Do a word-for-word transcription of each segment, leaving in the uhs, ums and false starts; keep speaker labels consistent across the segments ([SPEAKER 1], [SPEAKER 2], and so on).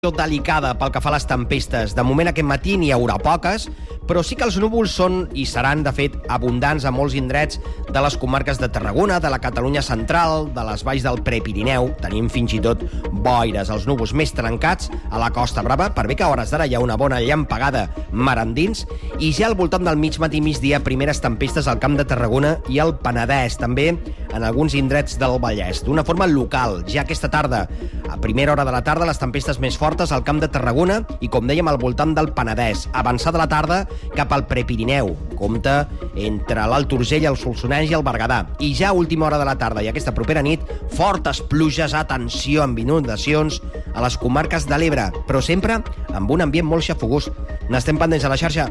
[SPEAKER 1] delicada pel que fa a les tempestes. De moment aquest matí n'hi haurà poques, però sí que els núvols són i seran, de fet, abundants a molts indrets de les comarques de Tarragona, de la Catalunya central, de les valls del Prepirineu. Tenim fins i tot boires, els núvols més trencats a la Costa Brava, per bé que a hores d'ara hi ha una bona llampegada mar endins, i ja al voltant del mig matí migdia primeres tempestes al Camp de Tarragona i al Penedès, també en alguns indrets del Vallès. D'una forma local, ja aquesta tarda, a primera hora de la tarda, les tempestes més fortes al Camp de Tarragona i, com dèiem, al voltant del Penedès. Avançada la tarda cap al Prepirineu. Compte entre l'Alt Urgell, el Solsonès i el Berguedà. I ja a última hora de la tarda i aquesta propera nit, fortes pluges, atenció, amb inundacions a les comarques de l'Ebre, però sempre amb un ambient molt xafogós. N'estem pendents a la xarxa.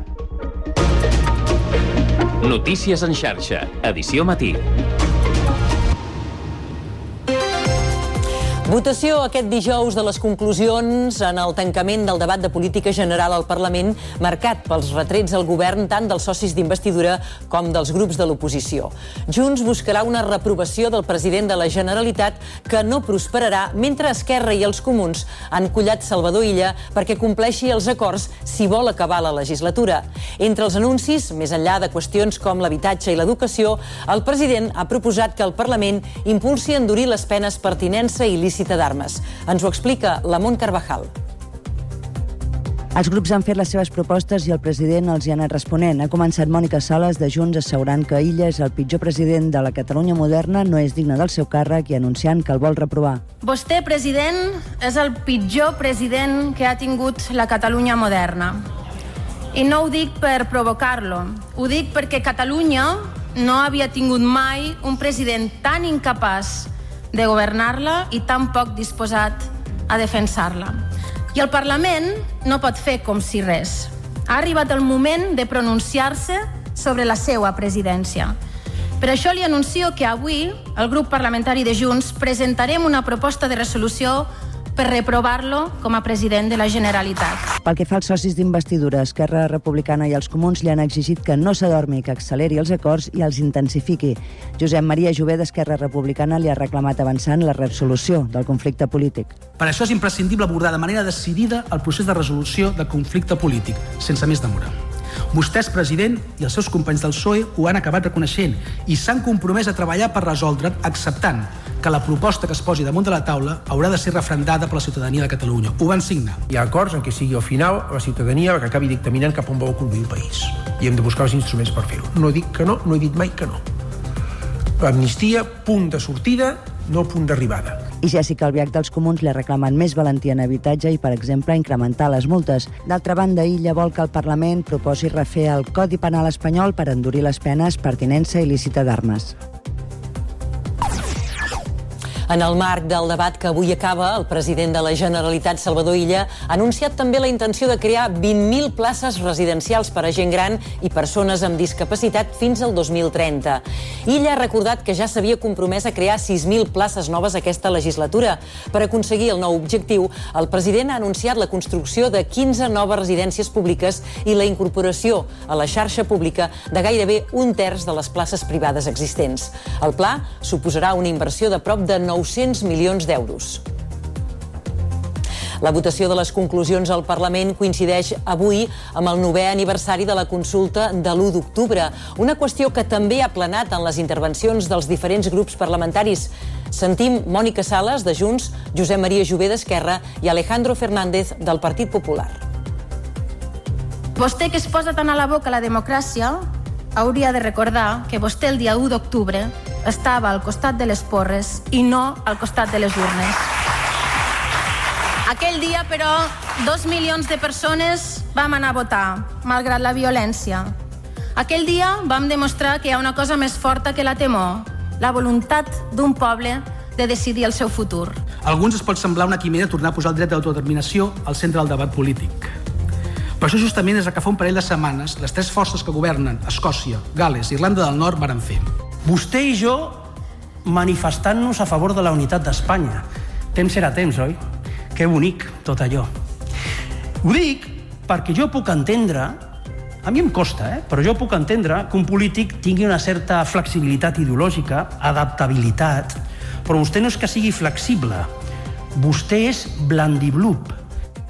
[SPEAKER 2] Notícies en xarxa, edició matí.
[SPEAKER 3] Votació aquest dijous de les conclusions en el tancament del debat de política general al Parlament, marcat pels retrets al govern tant dels socis d'investidura com dels grups de l'oposició. Junts buscarà una reprovació del president de la Generalitat que no prosperarà, mentre Esquerra i els Comuns han collat Salvador Illa perquè compleixi els acords si vol acabar la legislatura. Entre els anuncis, més enllà de qüestions com l'habitatge i l'educació, el president ha proposat que el Parlament impulsi endurir les penes per tinença il·lícita d'armes. Ens ho explica Lamont Carvajal.
[SPEAKER 4] Els grups han fet les seves propostes i el president els hi ha anat responent. Ha començat Mònica Sales, de Junts, assegurant que Illa és el pitjor president de la Catalunya moderna, no és digne del seu càrrec i anunciant que el vol reprovar.
[SPEAKER 5] Vostè, president, és el pitjor president que ha tingut la Catalunya moderna. I no ho dic per provocar-lo, ho dic perquè Catalunya no havia tingut mai un president tan incapaç de governar-la i tan poc disposat a defensar-la. I el Parlament no pot fer com si res. Ha arribat el moment de pronunciar-se sobre la seva presidència. Per això li anuncio que avui, el grup parlamentari de Junts, presentarem una proposta de resolució per reprovar-lo com a president de la Generalitat.
[SPEAKER 4] Pel que fa als socis d'investidura, Esquerra Republicana i els Comuns li han exigit que no s'adormi, que acceleri els acords i els intensifiqui. Josep Maria Jové, d'Esquerra Republicana, li ha reclamat avançar en la resolució del conflicte polític.
[SPEAKER 6] Per això és imprescindible abordar de manera decidida el procés de resolució del conflicte polític, sense més demora. Vostès, president, i els seus companys del P S O E ho han acabat reconeixent i s'han compromès a treballar per resoldre'n, acceptant que la proposta que es posi damunt de la taula haurà de ser referendada per la ciutadania de Catalunya. Ho van signar.
[SPEAKER 7] Hi ha acords en què sigui al final la ciutadania que acabi dictaminant cap on vol conduir el país. I hem de buscar els instruments per fer-ho. No dic que no, no he dit mai que no. L'amnistia, punt de sortida, no punt d'arribada.
[SPEAKER 4] I Jessica Albiach dels Comuns li ha reclamat més valentia en habitatge i, per exemple, incrementar les multes. D'altra banda, Illa vol que el Parlament proposi refer el Codi Penal espanyol per endurir les penes per tinença il·lícita d'armes.
[SPEAKER 3] En el marc del debat que avui acaba, el president de la Generalitat, Salvador Illa, ha anunciat també la intenció de crear vint mil places residencials per a gent gran i persones amb discapacitat fins al dos mil trenta. Illa ha recordat que ja s'havia compromès a crear sis mil places noves aquesta legislatura. Per aconseguir el nou objectiu, el president ha anunciat la construcció de quinze noves residències públiques i la incorporació a la xarxa pública de gairebé un terç de les places privades existents. El pla suposarà una inversió de prop de nou-cents milions d'euros. La votació de les conclusions al Parlament coincideix avui amb el novè aniversari de la consulta de l'u d'octubre, una qüestió que també ha planat en les intervencions dels diferents grups parlamentaris. Sentim Mònica Sales, de Junts, Josep Maria Jové, d'Esquerra, i Alejandro Fernández, del Partit Popular.
[SPEAKER 5] Vostè, que es posa tant a la boca la democràcia, hauria de recordar que vostè el dia u d'octubre estava al costat de les porres i no al costat de les urnes. Aquell dia, però, dos milions de persones vam anar a votar, malgrat la violència. Aquell dia vam demostrar que hi ha una cosa més forta que la temor, la voluntat d'un poble de decidir el seu futur.
[SPEAKER 6] A alguns es pot semblar una quimera tornar a posar el dret d'autodeterminació al centre del debat polític. Per això justament és el que fa un parell de setmanes les tres forces que governen, Escòcia, Gal·les i Irlanda del Nord, varen fer.
[SPEAKER 8] Vostè i jo manifestant-nos a favor de la unitat d'Espanya. Temps era temps, oi? Que bonic, tot allò. Ho dic perquè jo puc entendre, a mi em costa, eh? però jo puc entendre que un polític tingui una certa flexibilitat ideològica, adaptabilitat, però vostè no és que sigui flexible, vostè és blandiblup.